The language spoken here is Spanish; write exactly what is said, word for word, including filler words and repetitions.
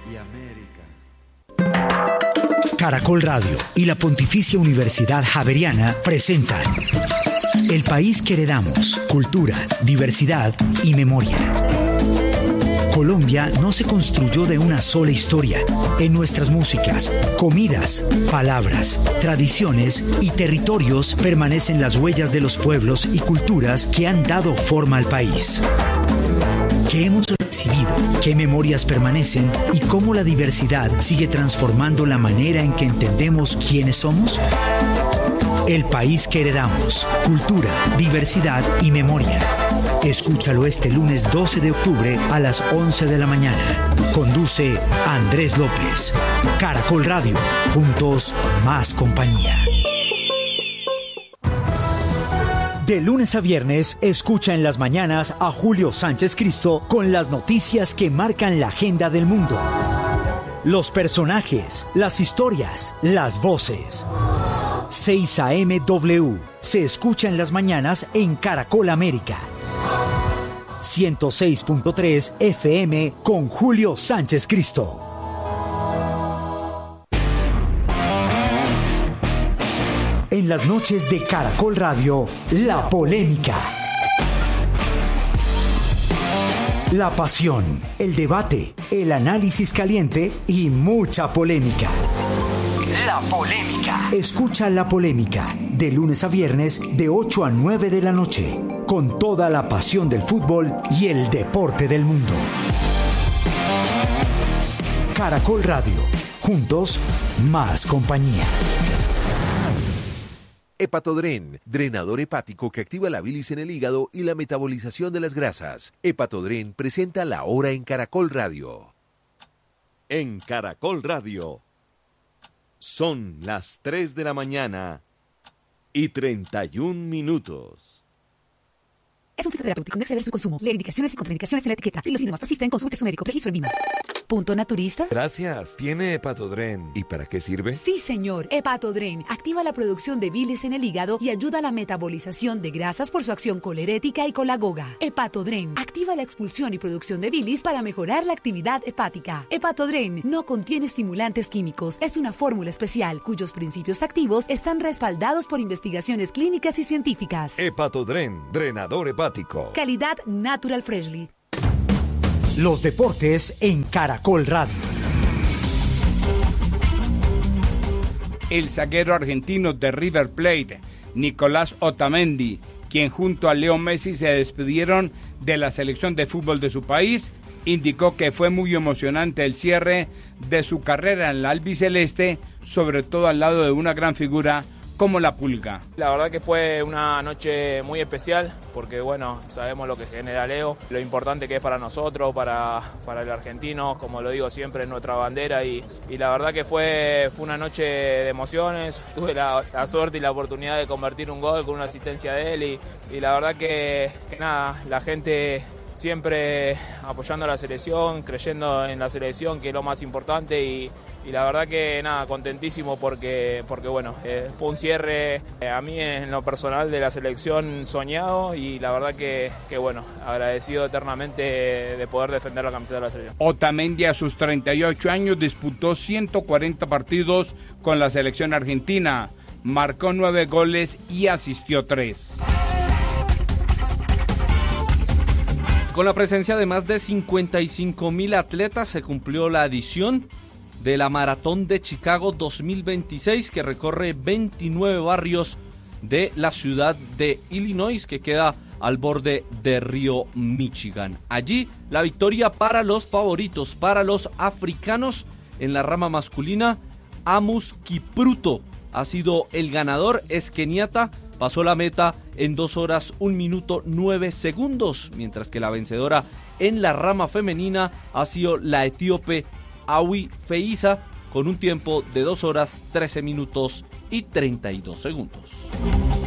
y América. Caracol Radio y la Pontificia Universidad Javeriana presentan El País que Heredamos, Cultura, Diversidad y Memoria. Colombia no se construyó de una sola historia. En nuestras músicas, comidas, palabras, tradiciones y territorios permanecen las huellas de los pueblos y culturas que han dado forma al país. ¿Qué hemos recibido? ¿Qué memorias permanecen? ¿Y cómo la diversidad sigue transformando la manera en que entendemos quiénes somos? El País que Heredamos, Cultura, Diversidad y Memoria. Escúchalo este lunes doce de octubre a las once de la mañana. Conduce Andrés López. Caracol Radio. Juntos, más compañía. De lunes a viernes, escucha en las mañanas a Julio Sánchez Cristo con las noticias que marcan la agenda del mundo. Los personajes, las historias, las voces. seis A M W se escucha en las mañanas en Caracol América. ciento seis punto tres F M con Julio Sánchez Cristo. En las noches de Caracol Radio, la polémica. La pasión, el debate, el análisis caliente y mucha polémica. La polémica. Escucha La Polémica de lunes a viernes de ocho a nueve de la noche, con toda la pasión del fútbol y el deporte del mundo. Caracol Radio. Juntos, más compañía. Hepatodren, drenador hepático que activa la bilis en el hígado y la metabolización de las grasas. Hepatodren presenta La Hora en Caracol Radio. En Caracol Radio. Son las tres de la mañana y treinta y un minutos. Es un fitoterapéutico, no exceder su consumo. Leer indicaciones y contraindicaciones en la etiqueta. Si los síntomas persisten, consulte su médico. Registro en Vima. ¿Punto naturista? Gracias. ¿Tiene Hepatodren? ¿Y para qué sirve? Sí, señor. Hepatodren activa la producción de bilis en el hígado y ayuda a la metabolización de grasas por su acción colerética y colagoga. Hepatodren activa la expulsión y producción de bilis para mejorar la actividad hepática. Hepatodren no contiene estimulantes químicos. Es una fórmula especial cuyos principios activos están respaldados por investigaciones clínicas y científicas. Hepatodren, drenador hepático. Calidad Natural Freshly. Los deportes en Caracol Radio. El zaguero argentino de River Plate, Nicolás Otamendi, quien junto a Leo Messi se despidieron de la selección de fútbol de su país, indicó que fue muy emocionante el cierre de su carrera en la albiceleste, sobre todo al lado de una gran figura como la Pulga. La verdad que fue una noche muy especial porque bueno, sabemos lo que genera Leo, lo importante que es para nosotros, para, para el argentino, como lo digo siempre, es nuestra bandera y, y la verdad que fue, fue una noche de emociones. Tuve la, la suerte y la oportunidad de convertir un gol con una asistencia de él y, y la verdad que, que nada, la gente siempre apoyando a la selección, creyendo en la selección, que es lo más importante y, y la verdad que nada, contentísimo porque, porque bueno, eh, fue un cierre eh, a mí en lo personal de la selección soñado y la verdad que, que bueno, agradecido eternamente de poder defender la camiseta de la selección. Otamendi a sus treinta y ocho años disputó ciento cuarenta partidos con la selección argentina, marcó nueve goles y asistió tres. Con la presencia de más de cincuenta y cinco mil atletas se cumplió la edición de la Maratón de Chicago dos mil veintiséis que recorre veintinueve barrios de la ciudad de Illinois que queda al borde de Río Michigan. Allí la victoria para los favoritos, para los africanos en la rama masculina. Amos Kipruto ha sido el ganador, es keniata. Pasó la meta en dos horas, un minuto, nueve segundos, mientras que la vencedora en la rama femenina ha sido la etíope Awi Feiza, con un tiempo de dos horas, trece minutos y treinta y dos segundos.